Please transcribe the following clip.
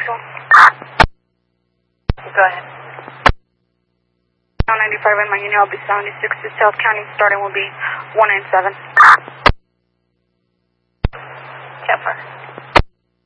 1. Go ahead. 95 in my unit, I'll be 76 to South County, starting will be 197.